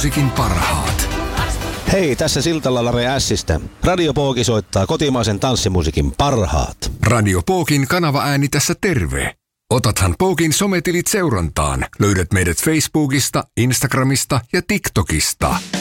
Musiikin parhaat. Hei, tässä Siltala Lare Ässistä. Radio Pooki soittaa kotimaisen tanssimusiikin parhaat. Radio Pookin kanavaääni tässä terve. Otathan Pookin sometilit seurantaan. Löydät meidät Facebookista, Instagramista ja TikTokista.